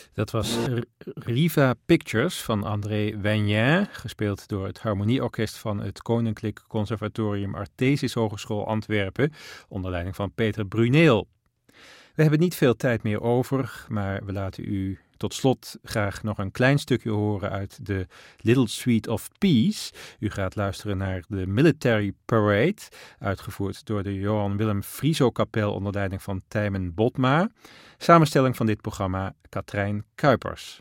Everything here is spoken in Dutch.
Dat was Riva Pictures van André Wagnin, gespeeld door het Harmonieorkest van het Koninklijk Conservatorium Artesis Hogeschool Antwerpen, onder leiding van Peter Bruneel. We hebben niet veel tijd meer over, maar we laten u tot slot graag nog een klein stukje horen uit de Little Suite of Peace. U gaat luisteren naar de Military Parade, uitgevoerd door de Johan Willem Frieso Kapel onder leiding van Tijmen Botma. Samenstelling van dit programma Katrijn Kuipers.